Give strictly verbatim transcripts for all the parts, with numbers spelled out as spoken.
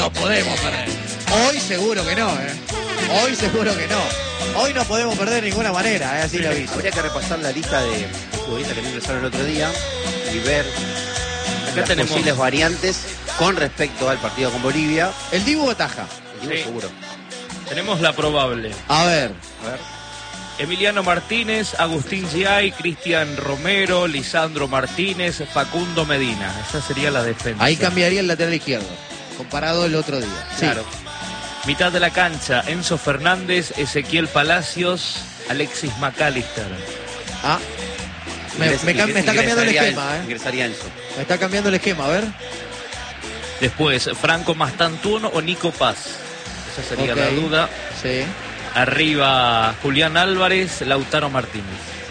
no podemos perder. Hoy seguro que no, ¿eh? Hoy seguro que no. Hoy no podemos perder de ninguna manera, ¿eh? Así lo aviso. Habría que repasar la lista de futbolistas que ingresaron el otro día y ver Acá las tenemos posibles variantes con respecto al partido con Bolivia. El Dibu ataja. El Dibu Sí. seguro. Tenemos la probable. A ver. A ver. Emiliano Martínez, Agustín Giay, Cristian Romero, Lisandro Martínez, Facundo Medina. Esa sería la defensa. Ahí cambiaría el lateral izquierdo, comparado el otro día. Sí. Claro. Mitad de la cancha, Enzo Fernández, Ezequiel Palacios, Alexis McAllister. Ah, me, Ingres- me cam- me está ingresaría cambiando el Enzo, esquema, ¿eh? Ingresaría Enzo. Me está cambiando el esquema, a ver. Después, Franco Mastantuono o Nico Paz. Esa sería Ok. la duda. Sí. Arriba, Julián Álvarez, Lautaro Martínez.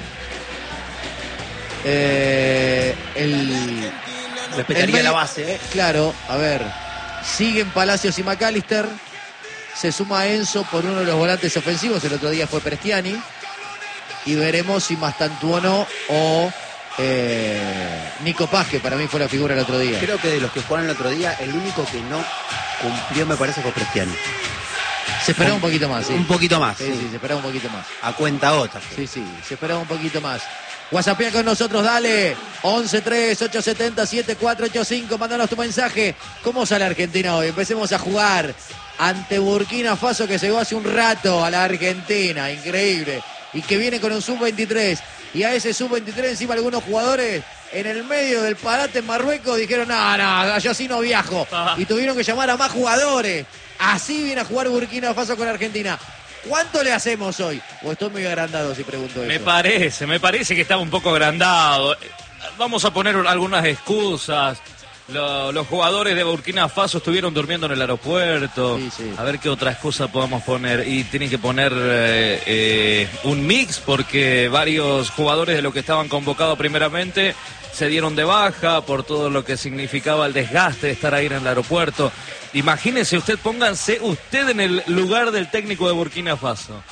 Eh, el... Respetaría el medio- la base. eh, claro, a ver. Siguen Palacios y McAllister. Se suma Enzo por uno de los volantes ofensivos. El otro día fue Prestiani. Y veremos si Mastantuono o eh, Nico Paz, que para mí fue la figura el otro día. Creo que de los que jugaron el otro día, el único que no cumplió, me parece, fue Prestiani. Se esperaba un poquito más, sí. Un poquito más. Sí, sí, se esperaba un poquito más. A cuenta otra. Sí, sí, se esperaba un poquito más. WhatsAppea con nosotros, dale. once tres ocho siete cero siete cuatro ocho cinco, mándanos tu mensaje. ¿Cómo sale Argentina hoy? Empecemos a jugar ante Burkina Faso, que llegó hace un rato a la Argentina. Increíble. Y que viene con un sub veintitrés. Y a ese sub veintitrés encima algunos jugadores en el medio del parate en Marruecos dijeron, no, no, yo así no viajo. Y tuvieron que llamar a más jugadores. Así viene a jugar Burkina Faso con Argentina. ¿Cuánto le hacemos hoy? O estoy muy agrandado si pregunto Me eso. parece, me parece que estaba un poco agrandado. Vamos a poner algunas excusas. Lo- los jugadores de Burkina Faso estuvieron durmiendo en el aeropuerto. Sí, sí. A ver qué otra excusa podemos poner. Y tienen que poner eh, eh, un mix porque varios jugadores de los que estaban convocados primeramente se dieron de baja por todo lo que significaba el desgaste de estar ahí en el aeropuerto. Imagínese usted, pónganse usted en el lugar del técnico de Burkina Faso.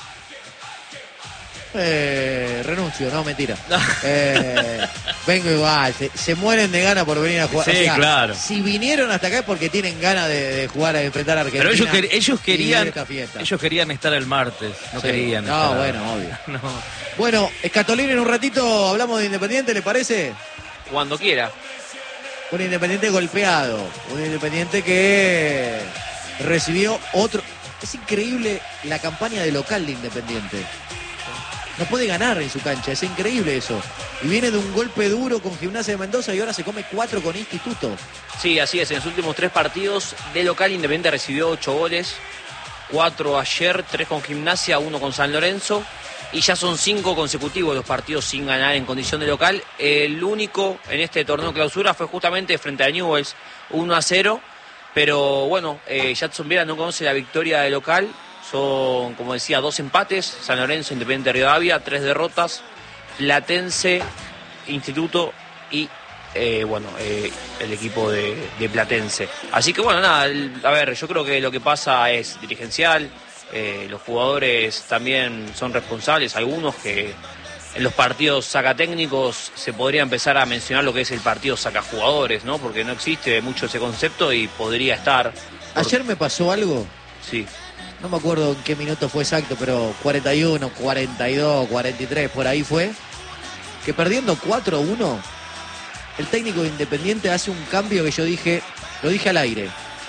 Eh, renuncio, no, mentira. Eh, vengo igual, se, se mueren de ganas por venir a jugar. Sí, claro. Si vinieron hasta acá es porque tienen ganas de, de jugar a enfrentar a Argentina. Pero ellos, quer- ellos y querían vivir esta fiesta. ellos querían estar el martes, no Sí. querían No, estar. bueno, obvio. No. Bueno, Escatolín, en un ratito hablamos de Independiente, ¿le parece? Cuando quiera. Un Independiente golpeado, un Independiente que recibió otro... Es increíble la campaña de local de Independiente. No puede ganar en su cancha, es increíble eso. Y viene de un golpe duro con Gimnasia de Mendoza y ahora se come cuatro con Instituto. Sí, así es. En los últimos tres partidos de local, Independiente recibió ocho goles. Cuatro ayer, tres con Gimnasia, uno con San Lorenzo. Y ya son cinco consecutivos los partidos sin ganar en condición de local. El único en este torneo clausura fue justamente frente a Newell's, uno a cero. Pero bueno, eh, Jadson Viera no conoce la victoria de local. Son, como decía, dos empates. San Lorenzo, Independiente Rivadavia, tres derrotas. Platense, Instituto y, eh, bueno, eh, el equipo de, de Platense. Así que bueno, nada, el- a ver, yo creo que lo que pasa es dirigencial. Eh, los jugadores también son responsables, algunos que en los partidos sacatécnicos se podría empezar a mencionar lo que es el partido sacajugadores, ¿no? Porque no existe mucho ese concepto y podría estar. por- Ayer me pasó algo, Sí. no me acuerdo en qué minuto fue exacto, pero cuarenta y uno, cuarenta y dos, cuarenta y tres, por ahí fue, que perdiendo cuatro a uno, el técnico de Independiente hace un cambio que yo dije, lo dije al aire.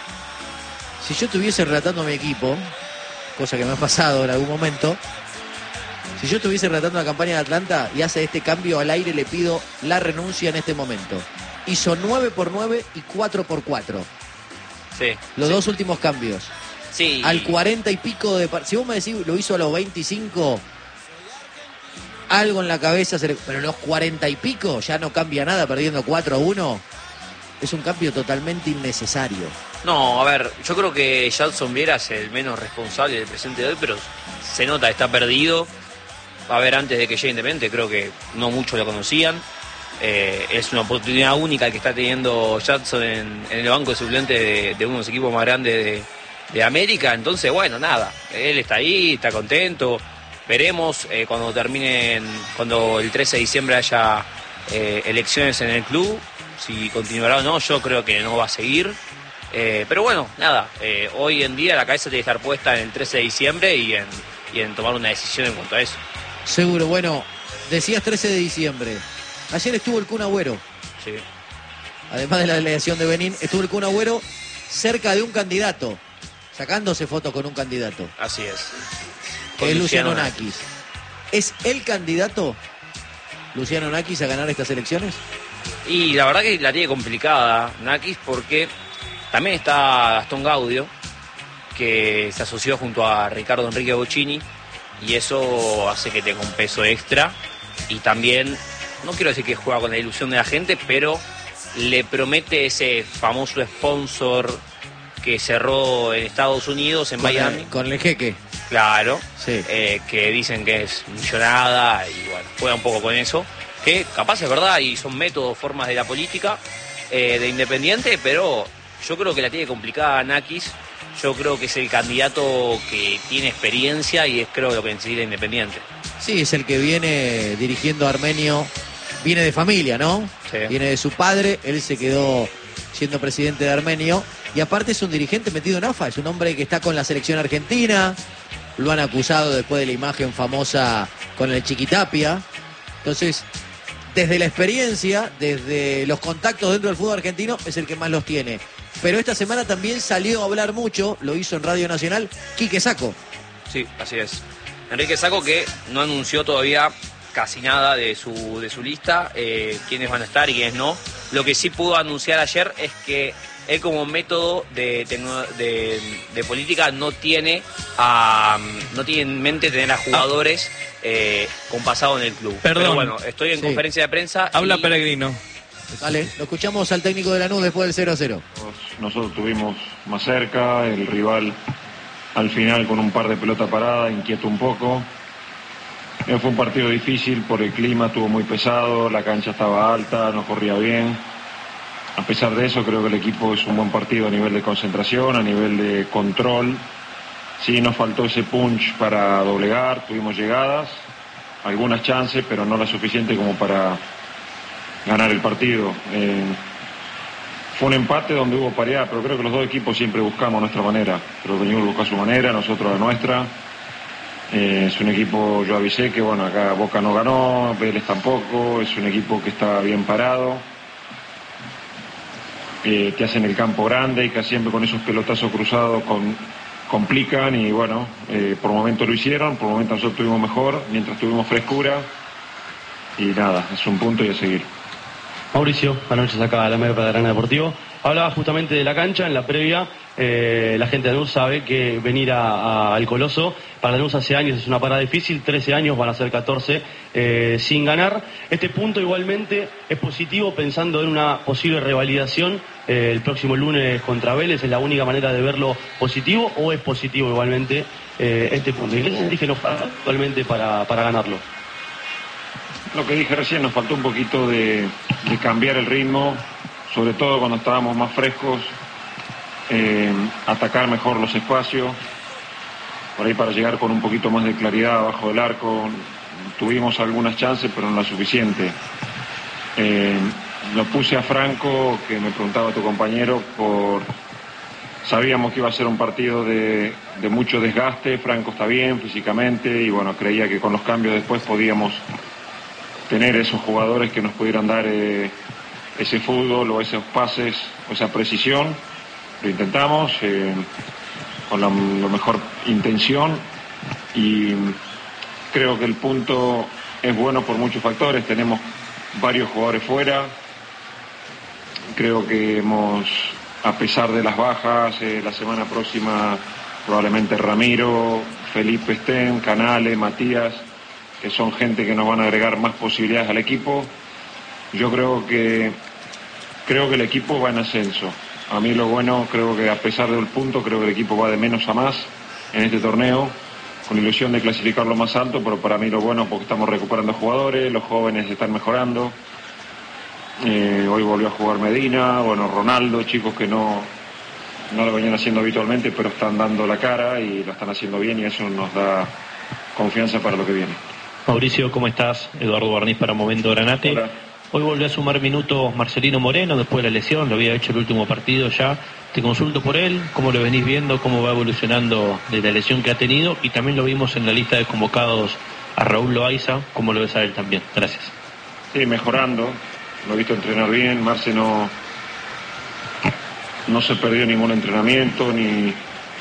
Si yo estuviese relatando a mi equipo, cosa que me ha pasado en algún momento, si yo estuviese relatando la campaña de Atlanta y hace este cambio al aire, le pido la renuncia en este momento. Hizo nueve por nueve y cuatro por cuatro. Sí. Los sí. dos últimos cambios. Sí. Al cuarenta y pico de... par- Si vos me decís, lo hizo a los veinticinco, algo en la cabeza, se le- pero los cuarenta y pico ya no cambia nada, perdiendo cuatro a uno. Es un cambio totalmente innecesario. No, a ver, yo creo que Jadson Viera es el menos responsable del presente de hoy, pero se nota, está perdido. A ver, antes de que llegue Independiente, creo que no muchos lo conocían. Eh, es una oportunidad única que está teniendo Jadson en, en el banco de suplentes de, de uno de los equipos más grandes de, de América. Entonces, bueno, nada, él está ahí, está contento. Veremos eh, cuando terminen, cuando el trece de diciembre haya eh, elecciones en el club, si continuará o no. Yo creo que no va a seguir. Eh, pero bueno, nada, eh, hoy en día la cabeza tiene que estar puesta en el trece de diciembre y en, y en tomar una decisión en cuanto a eso. Seguro, bueno, decías trece de diciembre. Ayer estuvo el Kun Agüero. Sí. Además de la delegación de Benín, estuvo el Kun Agüero cerca de un candidato, sacándose fotos con un candidato. Así es. Que es Luciano Luciano Nakis. ¿Es el candidato Luciano Nakis a ganar estas elecciones? Y la verdad que la tiene complicada Nakis porque también está Gastón Gaudio, que se asoció junto a Ricardo Enrique Bocchini, y eso hace que tenga un peso extra. Y también, no quiero decir que juega con la ilusión de la gente, pero le promete ese famoso sponsor que cerró en Estados Unidos, en Con Miami. el, con el jeque. Claro, Sí. eh, que dicen que es millonada y bueno, juega un poco con eso. Que capaz es verdad y son métodos, formas de la política eh, de Independiente, pero yo creo que la tiene complicada Nakis. Yo creo que es el candidato que tiene experiencia y es creo lo que necesita Independiente. Sí, es el que viene dirigiendo a Armenio, viene de familia, ¿no? Sí. Viene de su padre, él se quedó siendo presidente de Armenio y aparte es un dirigente metido en A F A, es un hombre que está con la selección argentina, lo han acusado después de la imagen famosa con el Chiquitapia. Entonces, desde la experiencia, desde los contactos dentro del fútbol argentino, es el que más los tiene. Pero esta semana también salió a hablar mucho, lo hizo en Radio Nacional, Quique Sacco. Sí, así es. Enrique Sacco, que no anunció todavía casi nada de su, de su lista, eh, quiénes van a estar y quiénes no. Lo que sí pudo anunciar ayer es que él como método de, tecno- de, de política no tiene, a, no tiene en mente tener a jugadores eh, con pasado en el club. Perdón. Pero bueno, estoy en Sí. conferencia de prensa. Habla y- Peregrino. Dale, lo escuchamos al técnico de Lanús después del cero a cero. Nosotros tuvimos más cerca, el rival al final con un par de pelota parada, inquieto un poco. Eh, Fue un partido difícil por el clima, estuvo muy pesado, la cancha estaba alta, no corría bien. A pesar de eso, creo que el equipo hizo un buen partido a nivel de concentración, a nivel de control. Sí, nos faltó ese punch para doblegar, tuvimos llegadas, algunas chances, pero no la suficiente como para ganar el partido. Eh, Fue un empate donde hubo paridad, pero creo que los dos equipos siempre buscamos nuestra manera. Creo que Newell's busca su manera, nosotros la nuestra. Eh, es un equipo, yo avisé que bueno, acá Boca no ganó, Vélez tampoco, es un equipo que está bien parado, eh, que hacen el campo grande y que siempre con esos pelotazos cruzados con, complican y bueno, eh, por momentos lo hicieron, por momentos nosotros tuvimos mejor, mientras tuvimos frescura y nada, es un punto y a seguir. Mauricio, buenas noches acá a la media para Arana Deportivo. Hablaba justamente de la cancha en la previa. Eh, la gente de Lanús sabe que venir a, a- al Coloso para Lanús hace años es una parada difícil, trece años, van a ser catorce eh, sin ganar. Este punto igualmente es positivo pensando en una posible revalidación eh, el próximo lunes contra Vélez. ¿Es la única manera de verlo positivo o es positivo igualmente eh, este punto? ¿Y qué sentís que nos falta actualmente para, para ganarlo? Lo que dije recién, nos faltó un poquito de, de cambiar el ritmo, sobre todo cuando estábamos más frescos, eh, atacar mejor los espacios, por ahí para llegar con un poquito más de claridad abajo del arco. Tuvimos algunas chances, pero no las suficientes. Eh, lo puse a Franco, que me preguntaba tu compañero, por sabíamos que iba a ser un partido de, de mucho desgaste. Franco está bien físicamente y bueno, creía que con los cambios después podíamos tener esos jugadores que nos pudieran dar eh, ese fútbol o esos pases o esa precisión. Lo intentamos eh, con la, la mejor intención y creo que el punto es bueno por muchos factores. Tenemos varios jugadores fuera, creo que hemos, a pesar de las bajas, eh, la semana próxima probablemente Ramiro, Felipe estén, Canales, Matías, que son gente que nos van a agregar más posibilidades al equipo. Yo creo que creo que el equipo va en ascenso. A mí lo bueno, creo que a pesar del punto, creo que el equipo va de menos a más en este torneo, con ilusión de clasificarlo más alto, pero para mí lo bueno porque estamos recuperando jugadores, los jóvenes están mejorando. Eh, hoy volvió a jugar Medina, bueno, Ronaldo, chicos que no, no lo venían haciendo habitualmente, pero están dando la cara y lo están haciendo bien y eso nos da confianza para lo que viene. Mauricio, ¿cómo estás? Eduardo Barniz para Momento Granate. Hola. Hoy volvió a sumar minutos Marcelino Moreno después de la lesión, lo había hecho el último partido ya. Te consulto por él, cómo lo venís viendo, cómo va evolucionando de la lesión que ha tenido, y también lo vimos en la lista de convocados a Raúl Loaiza, cómo lo ves a él también. Gracias. Sí, mejorando, lo he visto entrenar bien. Marce no, no se perdió ningún entrenamiento, ni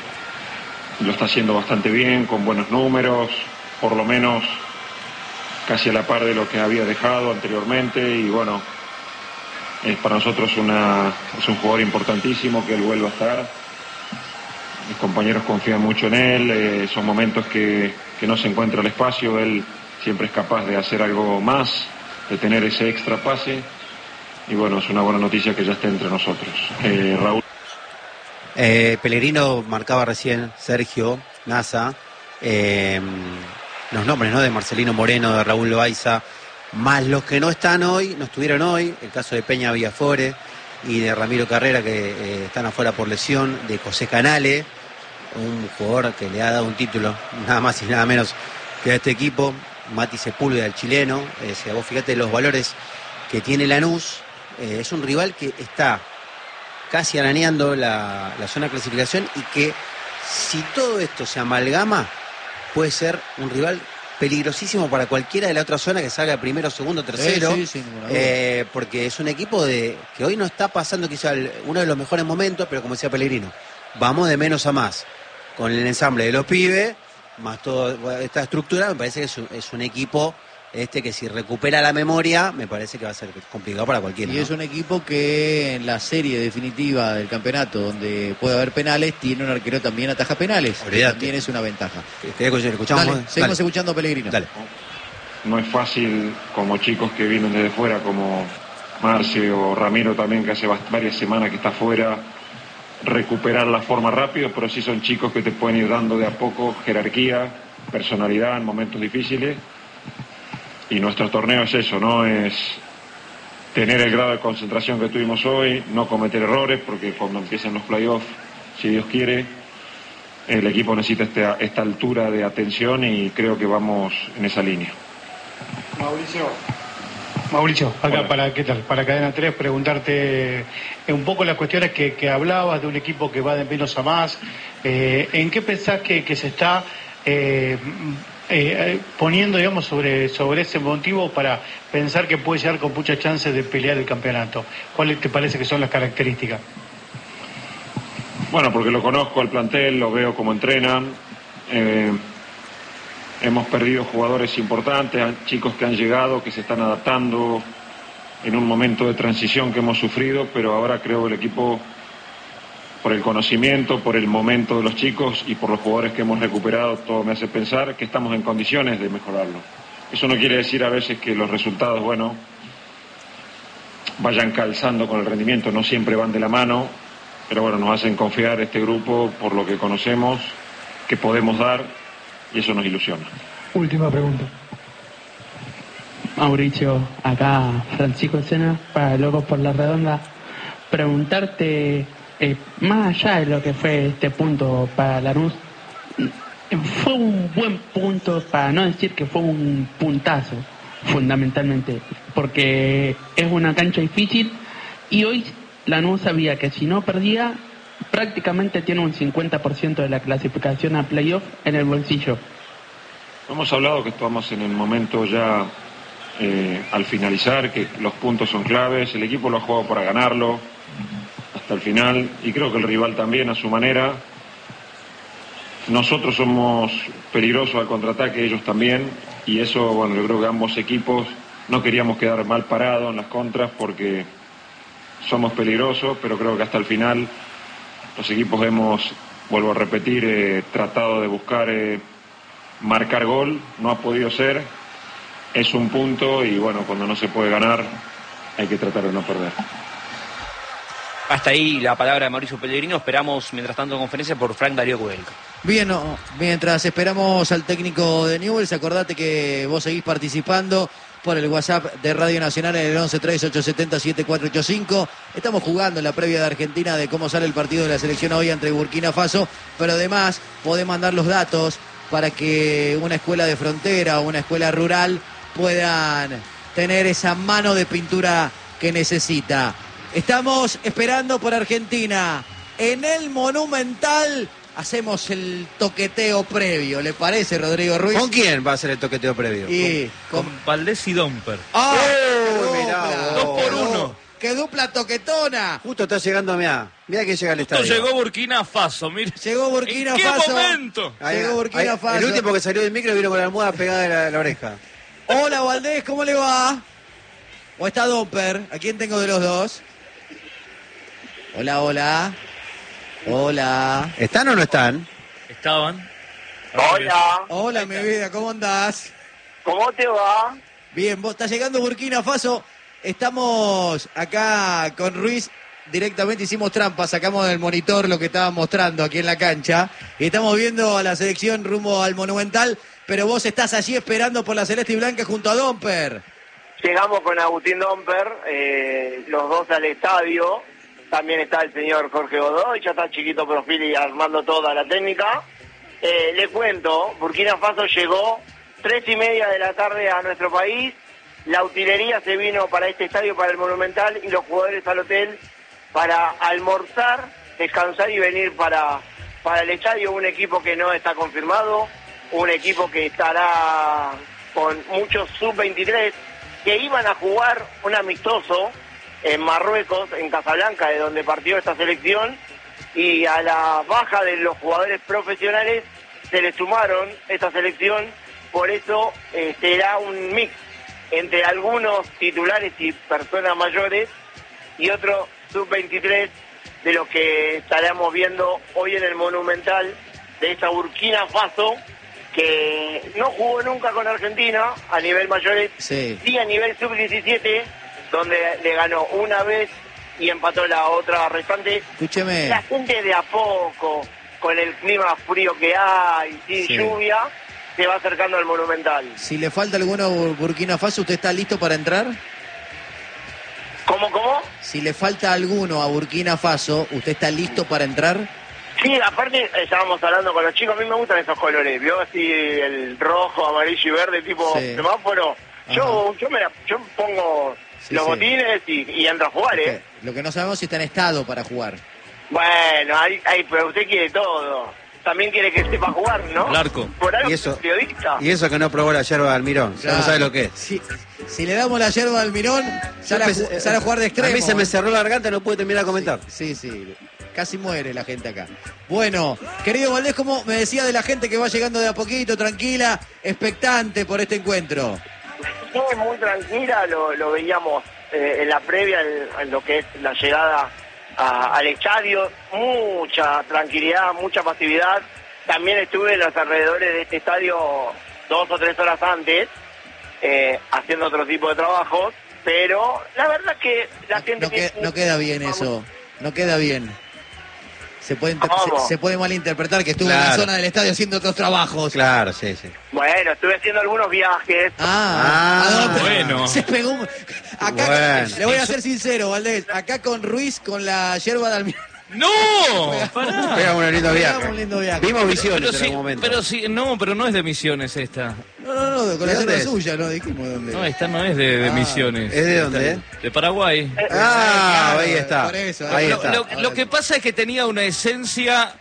lo está haciendo bastante bien, con buenos números, por lo menos casi a la par de lo que había dejado anteriormente, y bueno, es para nosotros una, es un jugador importantísimo que él vuelva a estar. Mis compañeros confían mucho en él, eh, son momentos que, que no se encuentra el espacio, él siempre es capaz de hacer algo más, de tener ese extra pase, y bueno, es una buena noticia que ya esté entre nosotros. Eh, Raúl. Eh, Pellegrino marcaba recién, Sergio, Nasa, eh, los nombres, ¿no?, de Marcelino Moreno, de Raúl Loaiza, más los que no están hoy, no estuvieron hoy, el caso de Peña Villafore y de Ramiro Carrera, que eh, están afuera por lesión, de José Canale, un jugador que le ha dado un título, nada más y nada menos que a este equipo, Mati Sepúlveda, el chileno. Eh, si vos fíjate los valores que tiene Lanús, eh, es un rival que está casi arañando la, la zona de clasificación, y que si todo esto se amalgama, puede ser un rival peligrosísimo para cualquiera de la otra zona que salga primero, segundo, tercero, sí, sí, sí, eh, porque es un equipo de que hoy no está pasando quizá el, uno de los mejores momentos, pero como decía Pellegrino, vamos de menos a más, con el ensamble de los pibes, más toda esta estructura. Me parece que es un, es un equipo este que si recupera la memoria, me parece que va a ser complicado para cualquiera. Y ¿no? es un equipo que en la serie definitiva del campeonato, donde puede haber penales, tiene un arquero también ataja penales. Olvídate. También es una ventaja. ¿Escuchamos? Dale, seguimos Dale. escuchando a Pellegrino. Dale. No es fácil, como chicos que vienen desde fuera, como Marce o Ramiro también, que hace varias semanas que está fuera, recuperar la forma rápido, pero sí son chicos que te pueden ir dando de a poco jerarquía, personalidad en momentos difíciles. Y nuestro torneo es eso, ¿no? Es tener el grado de concentración que tuvimos hoy, no cometer errores, porque cuando empiecen los playoffs, si Dios quiere, el equipo necesita esta, esta altura de atención, y creo que vamos en esa línea. Mauricio, Mauricio, acá Hola. para qué tal, para Cadena tres, preguntarte eh, un poco las cuestiones que, que hablabas de un equipo que va de menos a más. Eh, ¿En qué pensás que, que se está eh, eh, poniendo, digamos, sobre, sobre ese motivo para pensar que puede llegar con muchas chances de pelear el campeonato? ¿Cuáles te parece que son las características? Bueno, porque lo conozco al plantel, lo veo cómo entrenan. Eh, hemos perdido jugadores importantes, chicos que han llegado, que se están adaptando en un momento de transición que hemos sufrido, pero ahora creo que el equipo, por el conocimiento, por el momento de los chicos y por los jugadores que hemos recuperado, todo me hace pensar que estamos en condiciones de mejorarlo. Eso no quiere decir a veces que los resultados, bueno, vayan calzando con el rendimiento, no siempre van de la mano, pero bueno, nos hacen confiar este grupo por lo que conocemos, que podemos dar, y eso nos ilusiona. Última pregunta. Mauricio, acá Francisco Sena, para Locos por la Redonda. Preguntarte, eh, más allá de lo que fue este punto para Lanús, fue un buen punto, para no decir que fue un puntazo, fundamentalmente, porque es una cancha difícil, y hoy Lanús sabía que si no perdía, prácticamente tiene un cincuenta por ciento de la clasificación a playoff en el bolsillo. Hemos hablado que estamos en el momento ya eh, al finalizar, que los puntos son claves, el equipo lo ha jugado para ganarlo hasta el final, y creo que el rival también a su manera. Nosotros somos peligrosos al contraataque, ellos también, y eso, bueno, yo creo que ambos equipos no queríamos quedar mal parados en las contras porque somos peligrosos, pero creo que hasta el final los equipos hemos, vuelvo a repetir, eh, tratado de buscar eh, marcar gol, no ha podido ser, es un punto, y bueno, cuando no se puede ganar hay que tratar de no perder. Hasta ahí la palabra de Mauricio Pellegrino. Esperamos, mientras tanto, conferencia por Frank Darío Kudelka. Bien, no, mientras esperamos al técnico de Newell's, acordate que vos seguís participando por el WhatsApp de Radio Nacional en el once tres ocho siete cero siete cuatro ocho cinco. Estamos jugando en la previa de Argentina de cómo sale el partido de la selección hoy entre Burkina Faso, pero además podés mandar los datos para que una escuela de frontera o una escuela rural puedan tener esa mano de pintura que necesita. Estamos esperando por Argentina. En el Monumental hacemos el toqueteo previo, ¿le parece, Rodrigo Ruiz? ¿Con quién va a ser el toqueteo previo? Y Con Valdés y Domper. ¡Ah! Uy, ¡Qué mirá dupla! vos. Dos por uno. ¡Qué dupla toquetona! Justo está llegando, mirá. Mirá que llega al Esto estadio. llegó Burkina Faso, mire. Llegó Burkina ¿En qué Faso. momento? Ahí, Llegó Burkina ahí, Faso. El último que salió del micro vino con la almohada pegada a la, la oreja. Hola, Valdés, ¿cómo le va? ¿O está Domper? ¿A quién tengo de los dos? Hola, hola. Hola. ¿Están o no están? Estaban. Hola, Hola, mi vida, ¿cómo andás? ¿cómo te va? Bien, vos estás llegando Burkina Faso. Estamos acá con Ruiz. Directamente hicimos trampa, sacamos del monitor lo que estaban mostrando aquí en la cancha. Y estamos viendo a la selección rumbo al Monumental. Pero vos estás allí esperando por la Celeste y Blanca junto a Domper. Llegamos con Agustín Domper, eh, los dos al estadio. También está el señor Jorge Godoy, ya está Chiquito Profili armando toda la técnica. Eh, le cuento, Burkina Faso llegó tres y media de la tarde a nuestro país. La utilería se vino para este estadio, para el Monumental, y los jugadores al hotel para almorzar, descansar y venir para, para el estadio. Un equipo que no está confirmado, un equipo que estará con muchos sub veintitrés que iban a jugar un amistoso en Marruecos, en Casablanca, de donde partió esta selección, y a la baja de los jugadores profesionales se le sumaron esta selección. Por eso eh, será un mix entre algunos titulares y personas mayores y otro sub veintitrés de lo que estaremos viendo hoy en el Monumental de esta Burkina Faso, que no jugó nunca con Argentina a nivel mayores, Sí. sí a nivel sub diecisiete, donde le ganó una vez y empató la otra restante. Escúcheme. La gente de a poco, con el clima frío que hay, sin Sí. lluvia, se va acercando al Monumental. Si le falta alguno a Bur- Burkina Faso, ¿usted está listo para entrar? ¿Cómo, cómo? Si le falta alguno a Burkina Faso, ¿usted está listo para entrar? Sí, aparte eh, estábamos hablando con los chicos, a mí me gustan esos colores, ¿vio? Así el rojo, amarillo y verde, tipo Sí. semáforo. Yo, yo me la- yo pongo Sí, los sí. botines y, y entro a jugar, ¿eh? Lo que no sabemos es si está en estado para jugar. Bueno, ahí, ahí, pero usted quiere todo. También quiere que sepa jugar, ¿no? El arco. Por algo Y es eso, periodista. y eso que no probó la yerba de Almirón. Ya no Claro. sabe lo que es. Si, si le damos la yerba al Mirón, sale, a, Yo ju- empecé- sale a jugar de extremo. A mí se me ¿eh? cerró la garganta, no pude terminar de comentar. Sí, sí, casi muere la gente acá. Bueno, querido Valdés, como me decía de la gente que va llegando de a poquito, tranquila, expectante por este encuentro? Sí, muy tranquila, lo, lo veíamos eh, en la previa, en, en lo que es la llegada a- al estadio. Mucha tranquilidad, mucha pasividad. También estuve en los alrededores de este estadio dos o tres horas antes, eh, haciendo otro tipo de trabajos, pero la verdad que la gente... No, que- que- no queda bien eso, no queda bien. Se puede, inter- ¿Cómo? se, se puede malinterpretar que estuvo en la Claro. zona del estadio haciendo otros trabajos. Claro, sí, sí. Bueno, estuve haciendo algunos viajes. Ah, Ah, ¿a dónde? bueno. Se pegó un- Acá, Bueno. le voy a ser sincero, Valdés. Acá con Ruiz, con la yerba de Almirón. ¡No! Pará. Pegamos un lindo Pegamos viaje. un lindo viaje. Vimos visiones Pero en sí, algún momento. pero sí, no, pero no es de Misiones esta. No, no, no, con la ¿De dónde yerba es? suya, no dijimos dónde. No, esta no es de, de Ah, Misiones. ¿es de dónde, Esta- De Paraguay. Ah, Claro, ahí está. por eso, ahí eh. Lo, está. lo- lo que pasa es que tenía una esencia.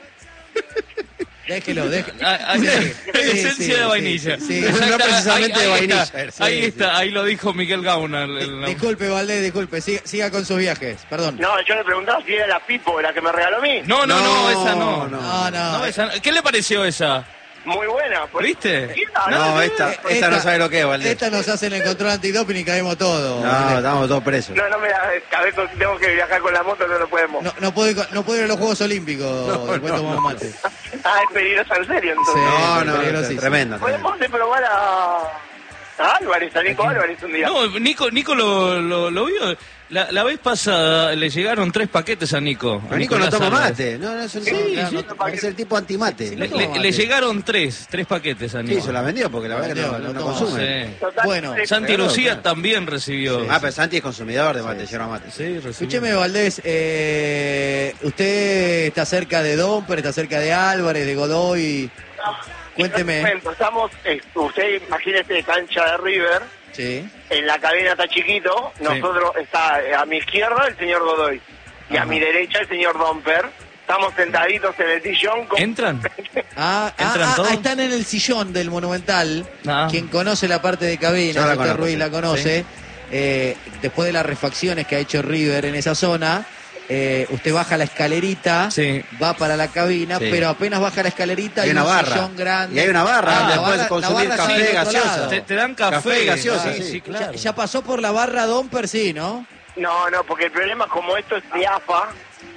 Déjelo, déjelo. Ah, ah, Sí, esencia sí, de sí, vainilla. sí, sí. No Exacta- precisamente ahí- de ahí vainilla. está, Sí, ahí sí. está, ahí lo dijo Miguel Gauna. el- el- Disculpe, Valdés, disculpe. Siga, siga con sus viajes. Perdón. No, yo le preguntaba si era la Pipo la que me regaló a mí. No, no, no, No, esa no. no. No, no. No, esa no. ¿Qué le pareció esa? Muy buena. por- ¿Viste? No, esta, esta no sabe lo que es, Valdés. Esta nos hacen el control antidoping y caemos todos. No, estamos todos presos. No, no me la... A ver, tengo que viajar con la moto, no lo podemos. No, no puedo ir, con- no puedo ir a los Juegos Olímpicos. Después no, tomamos no. mate. Ah, es peligroso en serio, entonces. Sí. No, no, peligrosísimo. tremendo. tremendo. Podemos de probar a... a Álvarez, a Nico Álvarez un día. No, Nico, Nico lo, lo, lo vio. La, la vez pasada le llegaron tres paquetes a Nico. Pero a Nico no Nicolás toma Álvarez. mate. No, no, eso no, Sí, claro, sí. no- parece el tipo antimate. Le, no le- toma le mate. llegaron tres, tres paquetes a Nico. Sí, se la vendió porque la verdad que no, vendió, no, no no toma. consume. Sí. Total, Bueno, sí. Santi Claro, Lucía claro. también recibió. Ah, pero Santi es consumidor de mate, yerba mate. Sí, recibió. Escúcheme, Valdés. eh, usted está cerca de Domper, está cerca de Álvarez, de Godoy. Cuénteme. Bueno, estamos, eh, usted imagínese cancha de River, Sí. En la cabina está chiquito, nosotros está a mi izquierda el señor Godoy y Ajá. a mi derecha el señor Domper. Estamos sentaditos en el sillón. Con... ¿Entran? Ah, ¿Entran ah, todos? ah, están en el sillón del Monumental. Ah. Quien conoce la parte de cabina, Yo la usted conozco, Ruiz sí. la conoce. Eh, después de las refacciones que ha hecho River en esa zona, eh, usted baja la escalerita, Sí. va para la cabina, Sí. pero apenas baja la escalerita Hay hay, una un barra. sillón grande. Y hay una barra Ah, donde la puedes barra- consumir la barra café, sigue del otro gaseosa. lado. Te, te dan café. Café, gaseosa, Ah, sí. sí, Ya, claro. ya pasó por la barra Domper, sí, ¿no? No, no, porque el problema es como esto es de A F A,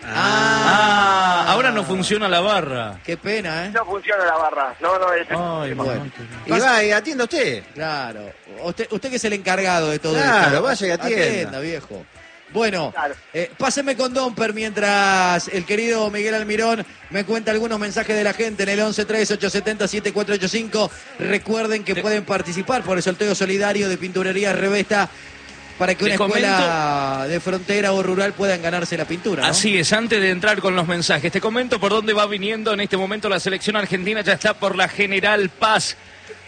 Ah, ahora no funciona la barra. Qué pena, ¿eh? no funciona la barra. No, no, es... Ay, Bueno. Y va y atienda usted. Claro. Usted, usted que es el encargado de todo Claro, esto. vaya y atienda. viejo. Bueno, Claro. eh, páseme con Domper mientras el querido Miguel Almirón me cuenta algunos mensajes de la gente en el once tres ocho siete cero siete cuatro ocho cinco. Recuerden que pueden participar por el sorteo solidario de Pinturería Revesta para que una Te escuela de frontera o rural puedan ganarse la pintura, ¿no? Así es, antes de entrar con los mensajes, te comento por dónde va viniendo en este momento la selección argentina. Ya está por la General Paz,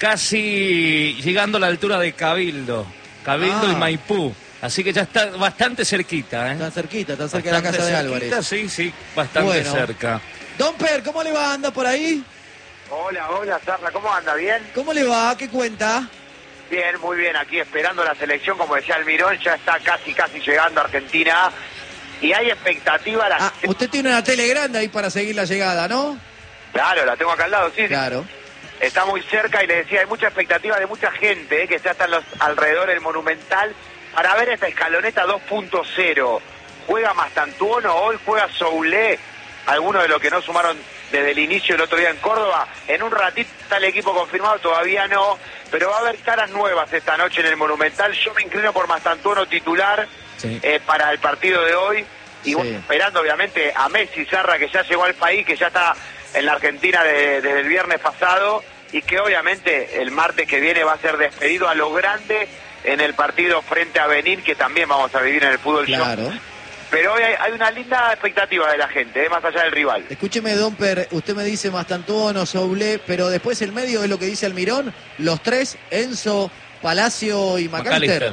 casi llegando a la altura de Cabildo. Cabildo Ah. y Maipú. Así que ya está bastante cerquita, ¿eh? Tan cerquita, tan cerca de la Bastante casa de cerquita, Álvarez. Sí, sí, bastante Bueno. cerca. Domper, ¿cómo le va? ¿Anda por ahí? Hola, hola, Sarra, ¿cómo anda? ¿Bien? ¿Cómo le va? ¿Qué cuenta? Bien, muy bien, aquí esperando la selección, como decía Almirón, ya está casi, casi llegando a Argentina y hay expectativa. La... Ah, usted tiene una tele grande ahí para seguir la llegada, ¿no? Claro, la tengo acá al lado, sí, sí. Claro. Está muy cerca y le decía, hay mucha expectativa de mucha gente eh, que ya está en los alrededor del Monumental para ver esta escaloneta dos punto cero. Juega Mastantuono, hoy juega Soulé, algunos de los que no sumaron desde el inicio el otro día en Córdoba. En un ratito está el equipo confirmado, todavía no, pero va a haber caras nuevas esta noche en el Monumental. Yo me inclino por Mastantuono titular Sí. eh, para el partido de hoy. Y Sí. bueno, esperando obviamente a Messi Sarra, que ya llegó al país, que ya está en la Argentina de- desde el viernes pasado y que obviamente el martes que viene va a ser despedido a lo grande en el partido frente a Benín, que también vamos a vivir en el fútbol show. Claro. Pero hoy hay, hay una linda expectativa de la gente, eh, más allá del rival. Escúcheme, Domper, usted me dice Mastantuono, Soulé, pero después el medio es lo que dice Almirón, los tres, Enzo, Palacio y McAllister.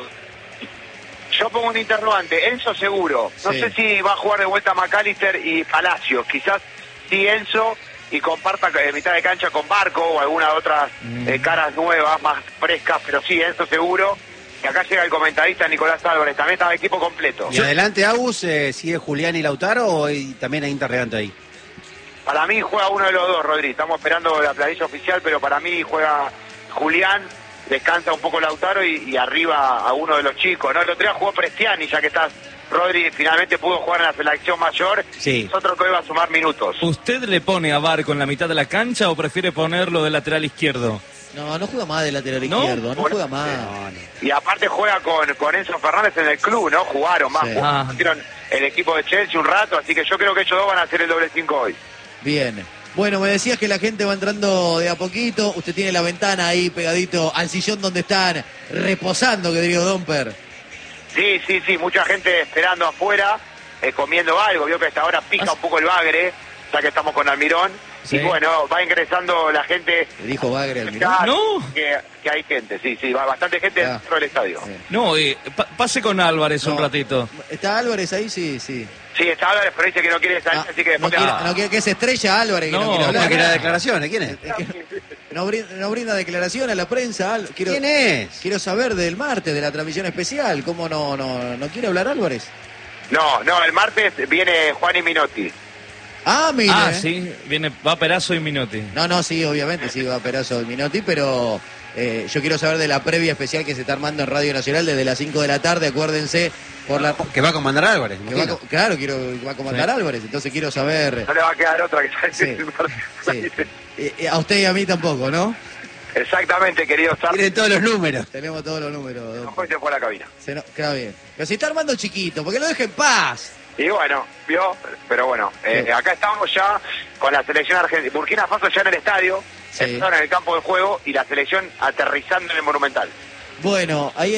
Yo pongo un interrogante, Enzo seguro. No Sí. sé si va a jugar de vuelta McAllister y Palacios. Quizás sí Enzo y comparta eh, mitad de cancha con Barco o alguna otra Mm. eh, caras nuevas, más frescas, pero sí Enzo seguro. Y acá llega el comentarista Nicolás Álvarez, también está el equipo completo. Y adelante, Agus, eh, ¿sigue Julián y Lautaro o hay- también hay interrogante ahí? Para mí juega uno de los dos, Rodri. Estamos esperando la planilla oficial, pero para mí juega Julián, descansa un poco Lautaro y, y arriba a uno de los chicos, ¿no? El otro día jugó Prestiani, ya que estás, Rodri, finalmente pudo jugar en la selección mayor. Sí. Es otro que hoy va a sumar minutos. ¿Usted le pone a Barco en la mitad de la cancha o prefiere ponerlo de lateral izquierdo? No, no juega más de lateral ¿No? izquierdo, no Bueno, juega más. No, no. Y aparte juega con, con Enzo Fernández en el club, ¿no? Jugaron más, Sí. jugaron, Ah. hicieron el equipo de Chelsea un rato, así que yo creo que ellos dos van a hacer el doble cinco hoy. Bien. Bueno, me decías que la gente va entrando de a poquito. Usted tiene la ventana ahí pegadito al sillón donde están reposando, que diría Domper. Sí, sí, sí, mucha gente esperando afuera, eh, comiendo algo. Vio que a esta hora pica un poco el bagre, ya que estamos con Almirón. Sí. Y bueno, va ingresando la gente. Le dijo Bagre al Almirón. Ya, No. Que, que hay gente, sí, sí, va bastante gente Ah. dentro del estadio. Sí. No, eh, pa- pase con Álvarez un No. ratito. ¿Está Álvarez ahí? Sí, sí. Sí, está Álvarez, pero dice que no quiere salir, Ah, así que no, después... quiere, Ah. no quiere que se estrella Álvarez, que no, No, quiere ¿Cómo hablar. que era declaraciones? ¿Quién es? Es que no, brinda, no brinda declaración a la prensa. Al- Quiero, ¿Quién es? Quiero saber del martes, de la transmisión especial. ¿Cómo no, no, no quiere hablar Álvarez? No, no, el martes viene Juan y Minotti. Ah, mire. Ah, sí, viene, va Perazo y Minotti. No, no, sí, obviamente, sí, va a Perazo y Minotti, pero eh, yo quiero saber de la previa especial que se está armando en Radio Nacional desde las cinco de la tarde, acuérdense, por la... Que va a comandar Álvarez, que va a imagino. co- claro, quiero, va a comandar Sí. Álvarez, entonces quiero saber... No le va a quedar otra que salir Sí, el martes. sí. Eh, eh, a usted y a mí tampoco, ¿no? Exactamente, querido Sar. Tiene todos los números. Tenemos todos los números. don- Después se fue a la cabina. Se no- Queda bien. Pero si está armando chiquito, porque lo deje en paz. Y bueno, vio, pero bueno, eh, Sí. acá estamos ya con la selección argentina. Burkina Faso ya en el estadio, Sí. empezaron en el campo de juego y la selección aterrizando en el Monumental. Bueno, ahí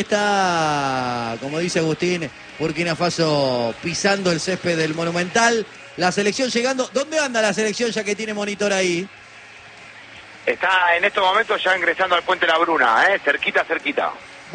está, como dice Agustín, Burkina Faso pisando el césped del Monumental. La selección llegando. ¿Dónde anda la selección ya que tiene monitor ahí? Está en estos momentos ya ingresando al Puente La Bruna, ¿eh? cerquita, cerquita.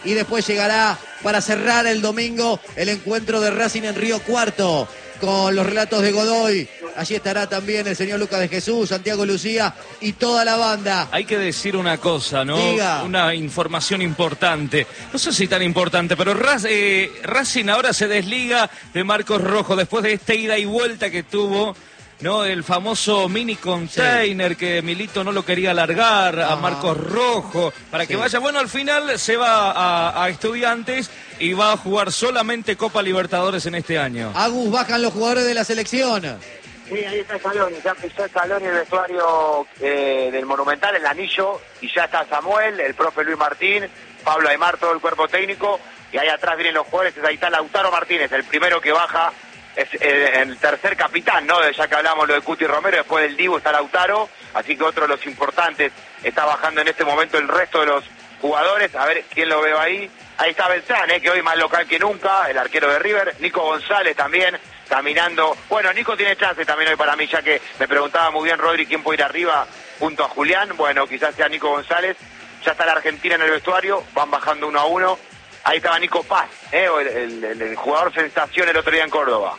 y después llegará para cerrar el domingo el encuentro de Racing en Río Cuarto con los relatos de Godoy. Allí estará también el señor Lucas de Jesús, Santiago Lucía y toda la banda. Hay que decir una cosa, ¿no? Diga. Una información importante. No sé si tan importante, pero Raz- eh, Racing ahora se desliga de Marcos Rojo después de esta ida y vuelta que tuvo, ¿no? El famoso mini container sí. que Milito no lo quería largar a Marcos Rojo para que sí. vaya. Bueno, al final se va a, a Estudiantes y va a jugar solamente Copa Libertadores en este año. Agus, bajan los jugadores de la selección. Sí, ahí está Scaloni, ya pisó Scaloni el vestuario eh, del Monumental, el anillo, y ya está Samuel, el profe Luis Martín, Pablo Aymar, todo el cuerpo técnico, y ahí atrás vienen los jugadores, ahí está Lautaro Martínez, el primero que baja. Es eh, el tercer capitán, ¿no? Ya que hablamos lo de Cuti Romero, después del Divo está Lautaro, así que otro de los importantes está bajando en este momento el resto de los jugadores. A ver quién lo veo ahí. Ahí está Beltrán, ¿eh? Que hoy más local que nunca, el arquero de River. Nico González también, caminando. Bueno, Nico tiene chance también hoy para mí, ya que me preguntaba muy bien Rodri quién puede ir arriba junto a Julián. Bueno, quizás sea Nico González. Ya está la Argentina en el vestuario, van bajando uno a uno. Ahí estaba Nico Paz, ¿eh? el, el, el jugador sensación el otro día en Córdoba.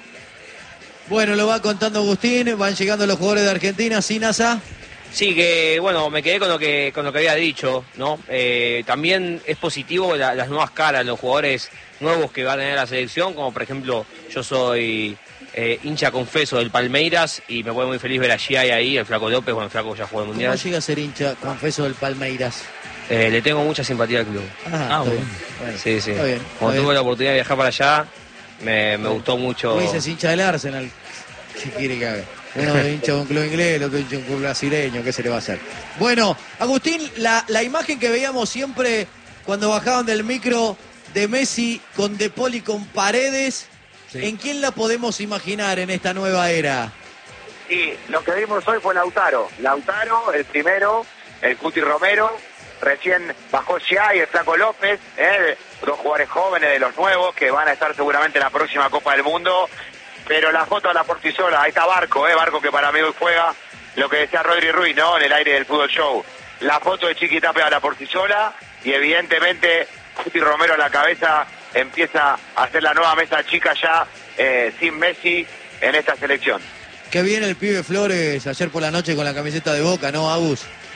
Bueno, lo va contando Agustín, van llegando los jugadores de Argentina, ¿sí, Nasa? Sí, que bueno, me quedé con lo que con lo que había dicho, ¿no? Eh, también es positivo la, las nuevas caras, los jugadores nuevos que va a tener la selección, como por ejemplo, yo soy eh, hincha confeso del Palmeiras y me pone muy feliz ver a Giai ahí, el Flaco López, bueno, el Flaco ya jugó el Mundial. ¿Cómo llega a ser hincha confeso del Palmeiras? Eh, le tengo mucha simpatía al club. Ah, ah bueno. bueno. Sí, sí. Está bien, Cuando está tuve bien. la oportunidad de viajar para allá, me, me gustó mucho. Luis es hincha del Arsenal. ¿Qué quiere que haga? Uno es hincha de un club inglés, el otro hincha de un club brasileño, ¿qué se le va a hacer? Bueno, Agustín, la, la imagen que veíamos siempre cuando bajaban del micro de Messi con De Paul y con Paredes, sí. ¿en quién la podemos imaginar en esta nueva era? Sí, lo que vimos hoy fue Lautaro. Lautaro, el primero, el Cuti Romero, recién bajó Giai, el Flaco López, ¿eh? Dos jugadores jóvenes de los nuevos que van a estar seguramente en la próxima Copa del Mundo. Pero la foto a la Portisola, ahí está Barco, ¿eh? Barco que para mí hoy juega lo que decía Rodri Ruiz, ¿no? En el aire del Fútbol Show. La foto de Chiqui Tapia a la Portisola y evidentemente Cuti Romero a la cabeza empieza a hacer la nueva mesa chica ya eh, sin Messi en esta selección. Qué bien el pibe Flores ayer por la noche con la camiseta de Boca, ¿no, Agus?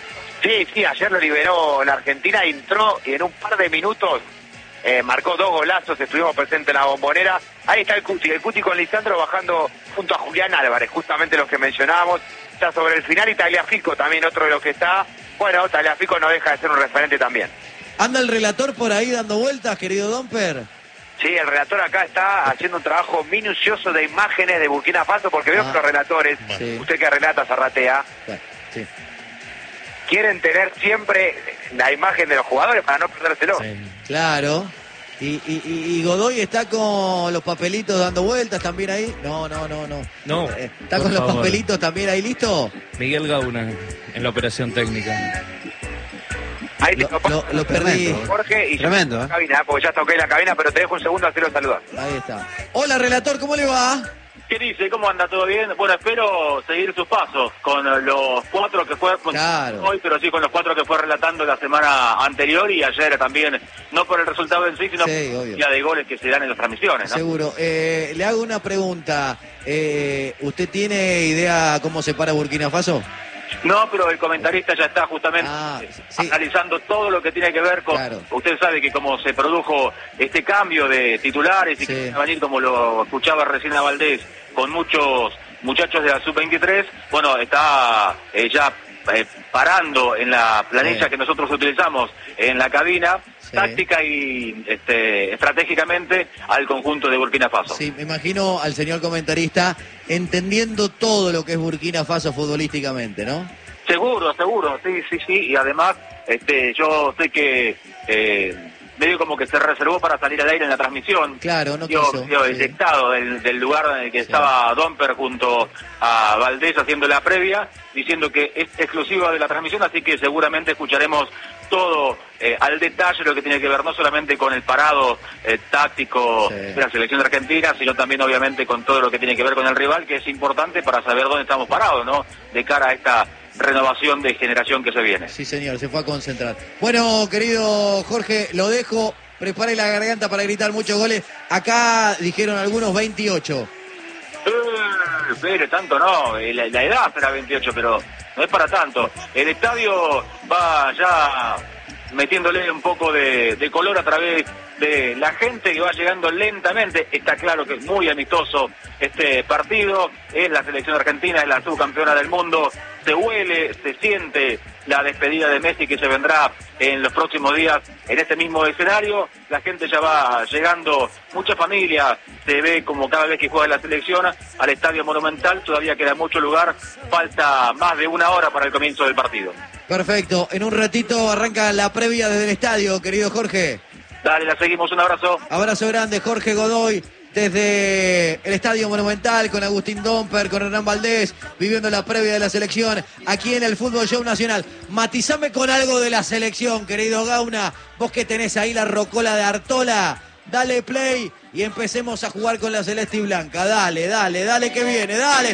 Sí, sí, ayer lo liberó la Argentina, entró y en un par de minutos eh, marcó dos golazos, estuvimos presentes en la Bombonera. Ahí está el Cuti, el Cuti con Lisandro bajando junto a Julián Álvarez, justamente los que mencionábamos. Está sobre el final y Tagliafico también, otro de los que está. Bueno, Tagliafico no deja de ser un referente también. ¿Anda el relator por ahí dando vueltas, querido Domper? Sí, el relator acá está haciendo un trabajo minucioso de imágenes de Burkina Faso, porque veo Ah, que los relatores, sí. usted que relata Zarratea, Sí. quieren tener siempre la imagen de los jugadores para no perdérselo. Sí. Claro. Y, y, y Godoy está con los papelitos dando vueltas también ahí. No, no, no, no. No, Eh, ¿Está por con los favor. papelitos también ahí listo? Miguel Gauna en la operación técnica. Ahí te Lo, lo- lo perdí. Jorge, y Tremendo, yo ¿eh? la cabina, porque ya toqué la cabina, pero te dejo un segundo a hacerlo saludar. Ahí está. Hola, relator, ¿cómo le va? ¿Qué dice? ¿Cómo anda? ¿Todo bien? Bueno, espero seguir sus pasos con los cuatro que fue con- Claro. hoy, pero sí con los cuatro que fue relatando la semana anterior y ayer también, no por el resultado en sí, sino Sí, por la obvio. cantidad de goles que se dan en las transmisiones, ¿no? Seguro. Eh, le hago una pregunta. Eh, ¿Usted tiene idea cómo se para Burkina Faso? No, pero el comentarista ya está justamente Ah, eh, sí. analizando todo lo que tiene que ver con... Claro. Usted sabe que como se produjo este cambio de titulares y Sí. que va a venir, como lo escuchaba recién a Valdés, con muchos muchachos de la sub veintitrés, bueno, está eh, ya eh, parando en la planilla Sí. que nosotros utilizamos en la cabina, Sí. táctica y este, estratégicamente al conjunto de Burkina Faso. Sí, me imagino al señor comentarista entendiendo todo lo que es Burkina Faso futbolísticamente, ¿no? Seguro, seguro, sí, sí, sí, y además este, yo sé que eh, medio como que se reservó para salir al aire en la transmisión. Claro, no Dio, quiso. dio Sí. eyectado del, del lugar en el que estaba Domper junto a Valdés haciendo la previa, diciendo que es exclusiva de la transmisión, así que seguramente escucharemos todo eh, al detalle lo que tiene que ver no solamente con el parado eh, táctico Sí. de la selección de Argentina, sino también obviamente con todo lo que tiene que ver con el rival, que es importante para saber dónde estamos parados, ¿no? De cara a esta renovación de generación que se viene. Sí, señor, se fue a concentrar. Bueno, querido Jorge, lo dejo. prepare la garganta para gritar muchos goles. Acá dijeron algunos veintiocho. Eh, pero tanto no, eh, la, la edad será veintiocho, pero no es para tanto. El estadio va ya metiéndole un poco de, de color a través de la gente que va llegando lentamente. Está claro que es muy amistoso este partido. Es la selección argentina, es la subcampeona del mundo. Se huele, se siente la despedida de Messi que se vendrá en los próximos días en este mismo escenario. La gente ya va llegando, mucha familia se ve como cada vez que juega la selección al Estadio Monumental. Todavía queda mucho lugar, falta más de una hora para el comienzo del partido. Perfecto, en un ratito arranca la previa desde el estadio, querido Jorge. Dale, la seguimos, un abrazo. Abrazo grande, Jorge Godoy, desde el Estadio Monumental, con Agustín Domper, con Hernán Valdés, viviendo la previa de la selección, aquí en el Fútbol Show Nacional. Matizame con algo de la selección, querido Gauna, vos que tenés ahí la rocola de Artola, dale play y empecemos a jugar con la celeste y blanca, dale, dale, dale que viene, dale.